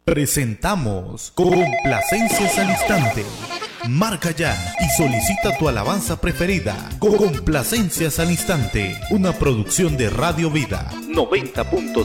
Presentamos Complacencias al Instante. Marca ya y solicita tu alabanza preferida. Complacencias al Instante, una producción de Radio Vida 90.5